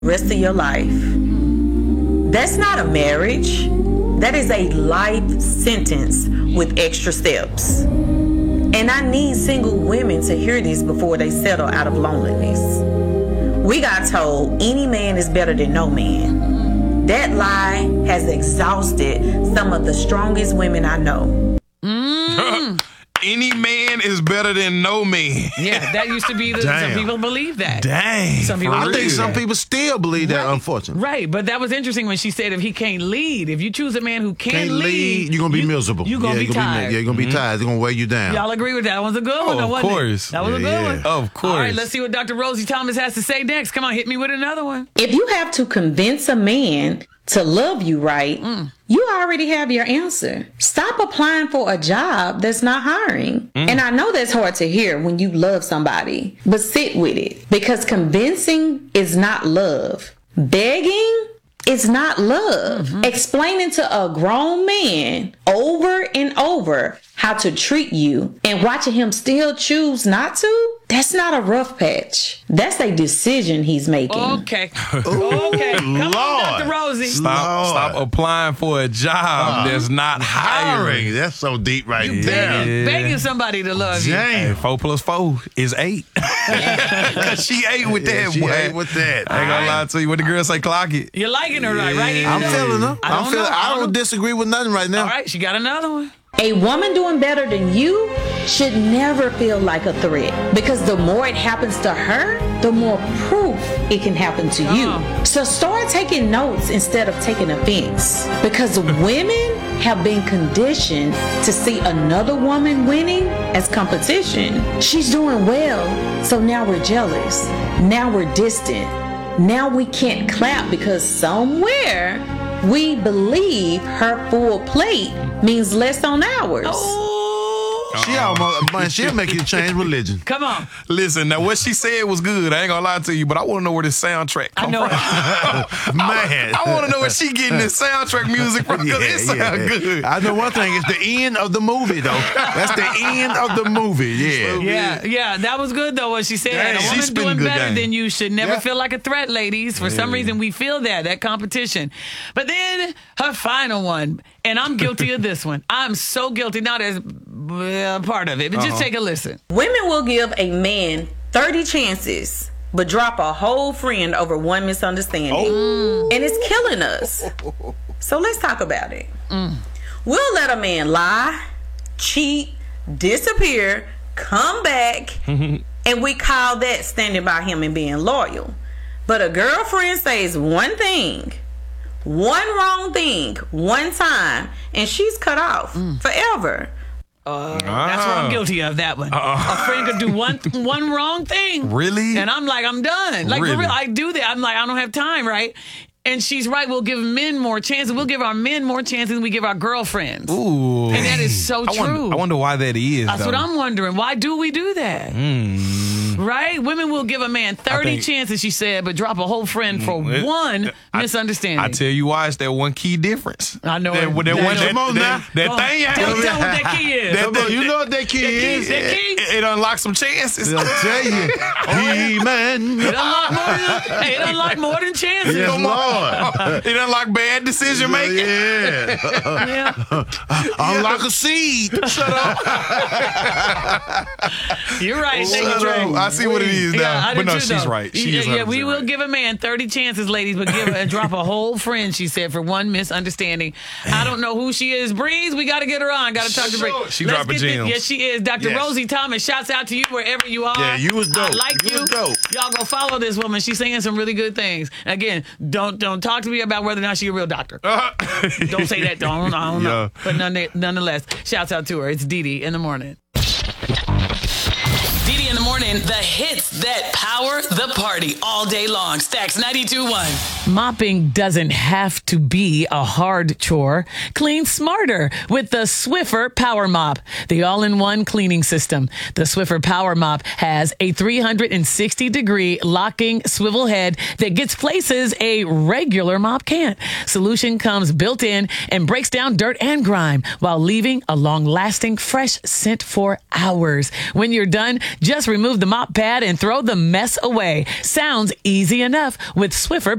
rest of your life. That's not a marriage. That is a life sentence with extra steps. And I need single women to hear this before they settle out of loneliness. We got told any man is better than no man. That lie has exhausted some of the strongest women I know. Any man is better than no man. Yeah, that used to be some people believe that. Dang. Some people I think some that. people still believe that, unfortunately. Right, but that was interesting when she said if he can't lead, if you choose a man who can't lead, you're going to be miserable. You're going to be tired. You're going to be tired. It's going to weigh you down. Y'all agree with that? That was a good one, though, wasn't course. it? That was a good one. Of course. All right, let's see what Dr. Rosie Thomas has to say next. Come on, hit me with another one. If you have to convince a man to love you right, you already have your answer. Stop applying for a job that's not hiring. And I know that's hard to hear when you love somebody, but sit with it, because convincing is not love. Begging is not love. Explaining to a grown man over and over how to treat you and watching him still choose not to, that's not a rough patch. That's a decision he's making. Okay. Okay. Come on, Dr. Rosie. Stop applying for a job that's not hiring. That's so deep right You there. begging somebody to love you. Hey, 4 + 4 is 8. She ate with that, She boy. ain't with that. I ain't gonna lie to you. What the girl say, clock it. You're liking her, right? I'm feeling her. I don't know. disagree with nothing right now. All right, she got another one. A woman doing better than you should never feel like a threat, because the more it happens to her, the more proof it can happen to you. So start taking notes instead of taking offense, because women have been conditioned to see another woman winning as competition. She's doing well, so now we're jealous. Now we're distant. Now we can't clap because somewhere we believe her full plate means less on ours. She almost, man, she'll make you change religion. Come on. Listen, now what she said was good. I ain't gonna lie to you, but I want to know where this soundtrack come from. Man. I want to know where she getting this soundtrack music from, because it sound good. I know one thing. It's the end of the movie, though. That's the end of the movie. Yeah, that was good, though, what she said. Dang, A she woman spitting doing good better game. than you should never Yeah. feel like a threat, ladies. For some reason, we feel that competition. But then her final one, and I'm guilty of this one. I'm so guilty. Now there's part of it, but just take a listen. Women will give a man 30 chances, but drop a whole friend over one misunderstanding. And it's killing us. So let's talk about it. We'll let a man lie, cheat, disappear, come back, and we call that standing by him and being loyal. But a girlfriend says one thing, one wrong thing, one time, and she's cut off forever. That's what I'm guilty of, that one. A friend could do one wrong thing. Really? And I'm like, I'm done. Like, for Really? real, I do that. I'm like, I don't have time, right? And she's right. We'll give men more chances. We'll give our men more chances than we give our girlfriends. Ooh. And that is so true. I wonder why that is. That's what I'm wondering. Why do we do that? Right? Women will give a man 30 chances, she said, but drop a whole friend for one misunderstanding. I tell you why, it's that one key difference. I know that, it. that Yeah, one, come on now. that Tell thing. me what that key is. You know what that key is? That key? It unlocks some chances. I'll tell you. He-Man. It unlock more than chances. Yes, Come on. Lord. It unlock bad decision making. Yeah. Yeah. Unlock a seed. Shut up. You're right. Thank you, Shut Trey. up. I see what it is now. I But do no, too, she's though. right. She is Yeah, we 100% will right. give a man 30 chances, ladies, but drop a whole friend, she said, for one misunderstanding. I don't know who she is. Breeze, we got to get her on. Got to talk to Breeze. She Let's dropping get this- gems. Yes, she is. Dr. Yes. Rosie Thomas, shouts out to you wherever you are. Yeah, you was dope. I like You you. was dope. Y'all go follow this woman. She's saying some really good things. Again, don't talk to me about whether or not she's a real doctor. Don't say that, though. I don't know. Yeah. But nonetheless, shouts out to her. It's Dee Dee in the morning. Dee Dee in the morning, the hits that power the party all day long. Stacks 92.1. Mopping doesn't have to be a hard chore. Clean smarter with the Swiffer Power Mop, the all-in-one cleaning system. The Swiffer Power Mop has a 360-degree locking swivel head that gets places a regular mop can't. Solution comes built in and breaks down dirt and grime while leaving a long-lasting fresh scent for hours. When you're done, just remove the mop pad and throw the mess away. Sounds easy enough with Swiffer